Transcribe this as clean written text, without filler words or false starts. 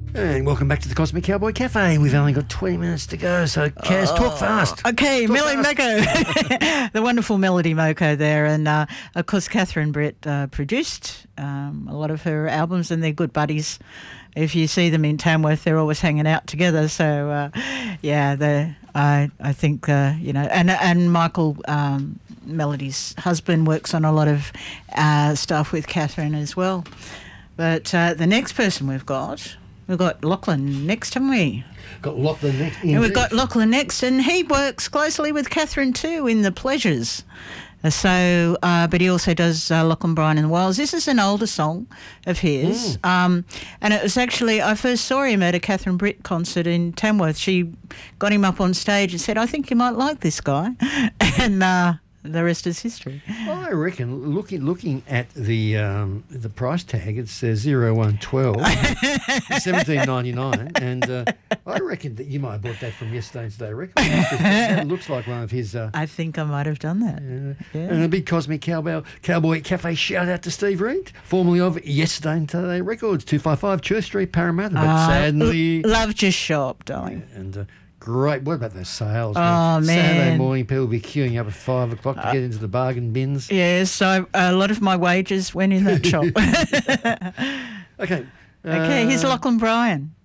And welcome back to the Cosmic Cowboy Cafe. We've only got 20 minutes to go, so Kaz, talk fast. Okay, Talk Melody fast. Moko, the wonderful Melody Moko there. And, of course, Catherine Brett produced a lot of her albums, and they're good buddies. If you see them in Tamworth, they're always hanging out together. So, I think, and Michael, Melody's husband, works on a lot of stuff with Catherine as well. But the next person we've got Lachlan next, haven't we? Got Lachlan next. And we've got Lachlan next, and he works closely with Catherine too in The Pleasures. So, but he also does Lachlan Bryan and the Wilds. This is an older song of his. And it was actually, I first saw him at a Catherine Britt concert in Tamworth. She got him up on stage and said, I think you might like this guy. And the rest is history. I reckon, looking at the price tag, it says 0112, $17.99, and I reckon that you might have bought that from Yesterday and Today Records. That looks like one of his. I think I might have done that. Yeah. And a big Cosmic Cowboy Cafe shout out to Steve Reed, formerly of Yesterday and Today Records, 255 Church Street, Parramatta. But sadly, loved your shop, darling. And great. What about those sales? Oh, man. Saturday morning, people will be queuing up at 5 o'clock to get into the bargain bins. Yeah, so a lot of my wages went in that shop. Okay. Okay, here's Lachlan Bryan.